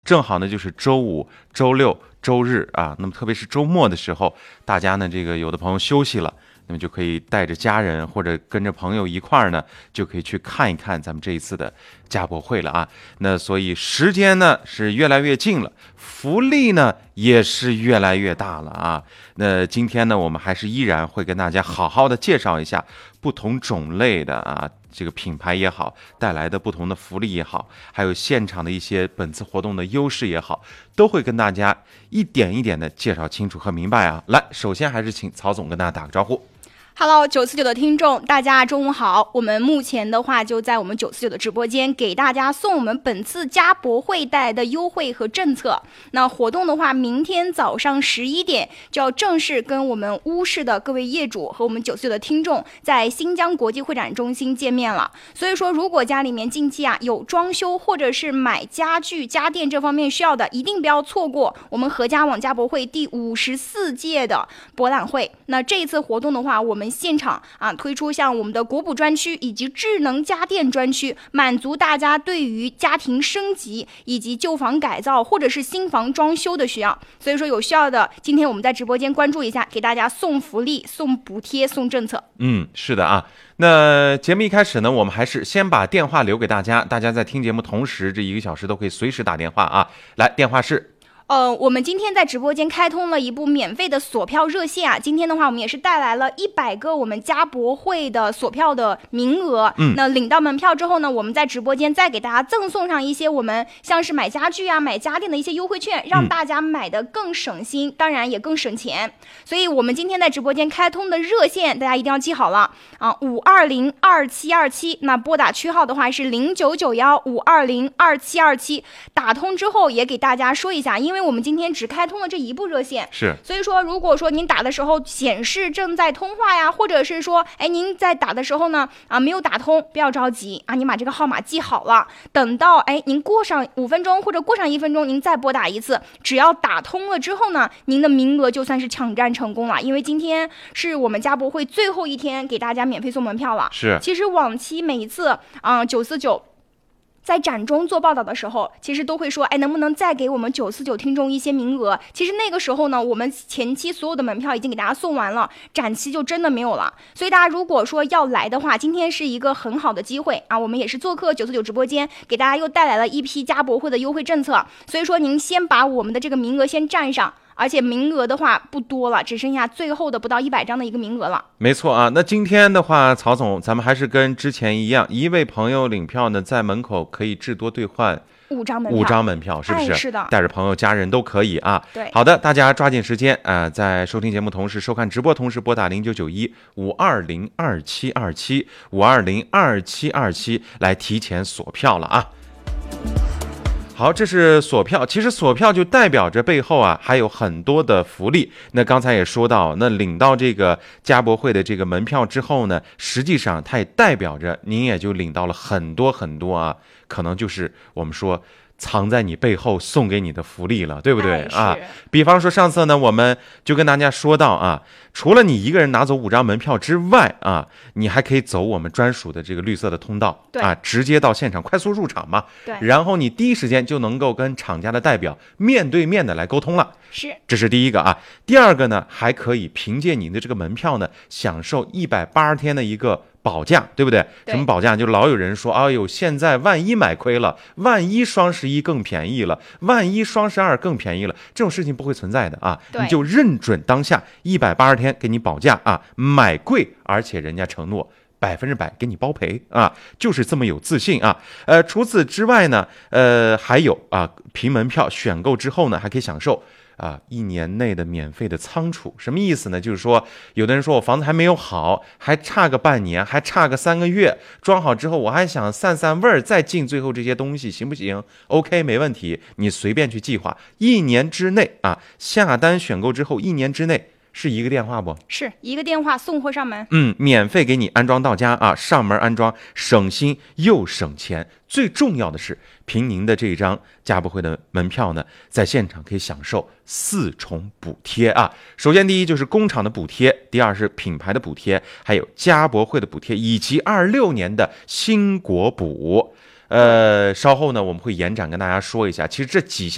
正好呢就是周五、周六、周日啊，那么特别是周末的时候，大家呢这个有的朋友休息了，那么就可以带着家人或者跟着朋友一块儿呢，就可以去看一看咱们这一次的家博会了啊。那所以时间呢是越来越近了，福利呢也是越来越大了啊。那今天呢，我们还是依然会跟大家好好的介绍一下不同种类的啊，这个品牌也好，带来的不同的福利也好，还有现场的一些本次活动的优势也好，都会跟大家一点一点的介绍清楚和明白啊。来，首先还是请曹总跟大家打个招呼。 Hello， 949的听众，大家中午好。我们目前的话就在我们949的直播间给大家送我们本次家博会带来的优惠和政策。那活动的话，明天早上11点就要正式跟我们乌市的各位业主和我们949的听众在新疆国际会展中心见面了。所以说，如果家里面近期有装修或者是买家具家电这方面需要的，一定不要错过我们合家网家博会第54届的博览会。那这一次活动的话，我们现场推出像我们的国补专区以及智能家电专区，满足大家对于家庭升级以及旧房改造或者是新房装修的需要。所以说有需要的，今天我们在直播间关注一下，给大家送福利、送补贴、送政策。 是的啊。那节目一开始呢，我们还是先把电话留给大家，大家在听节目同时，这1个小时都可以随时打电话啊。来，电话是。 我们今天在直播间开通了一部免费的锁票热线啊。今天的话，我们也是带来了100个我们家博会的锁票的名额。那领到门票之后呢，我们在直播间再给大家赠送上一些我们像是买家具买家电的一些优惠券，让大家买的更省心，当然也更省钱。所以我们今天在直播间开通的热线，大家一定要记好了啊，5202727。那拨打区号的话是0991-5202727。打通之后也给大家说一下，因为我们今天只开通了这一部热线，所以说如果说您打的时候显示正在通话呀，或者是说您在打的时候呢没有打通，不要着急啊，你把这个号码记好了，等到您过上5分钟或者过上1分钟，您再拨打一次，只要打通了之后呢，您的名额就算是抢占成功了。因为今天是我们家博会最后一天，给大家免费送门票了。其实往期每一次949在展中做报道的时候，其实都会说能不能再给我们949听众一些名额。其实那个时候呢，我们前期所有的门票已经给大家送完了，展期就真的没有了。所以大家如果说要来的话，今天是一个很好的机会啊。我们也是做客949直播间，给大家又带来了一批家博会的优惠政策。所以说您先把我们的这个名额先占上，而且名额的话不多了，只剩下最后的不到100张的一个名额了。 没错啊。那今天的话，曹总，咱们还是跟之前一样，一位朋友领票呢，在门口可以至多兑换5张门票，是不是？ 是的， 带着朋友家人都可以啊。 对， 好的，大家抓紧时间在收听节目同时收看直播，同时拨打0991-5202727 来提前锁票了啊。好，这是锁票。其实锁票就代表着背后还有很多的福利。那刚才也说到，那领到这个家博会的这个门票之后呢，实际上它也代表着您也就领到了很多很多可能就是我们说藏在你背后送给你的福利了，对不对比方说上次呢，我们就跟大家说到除了你一个人拿走5张门票之外你还可以走我们专属的这个绿色的通道直接到现场快速入场嘛。 对， 然后你第一时间就能够跟厂家的代表面对面的来沟通了。这是第一个第二个呢，还可以凭借你的这个门票呢，享受180天的一个保价，对不对？什么保价？就老有人说，哎呦，现在万一买亏了，万一双11更便宜了，万一双12更便宜了，这种事情不会存在的你就认准当下180天给你保价买贵，而且人家承诺100%给你包赔就是这么有自信除此之外呢，还有凭门票选购之后呢，还可以享受1年内的免费的仓储。什么意思呢？就是说有的人说我房子还没有好，还差个半年，还差个3个月，装好之后我还想散散味儿，再进最后这些东西行不行？ OK， 没问题，你随便去计划，1年之内下单选购之后1年之内是一个电话不？ 是一个电话送货上门， 免费给你安装到家上门安装，省心又省钱。最重要的是，凭您的这张家博会的门票呢，在现场可以享受4重补贴首先第一就是工厂的补贴，第二是品牌的补贴，还有家博会的补贴，以及26年的新国补。稍后呢我们会延展跟大家说一下，其实这几项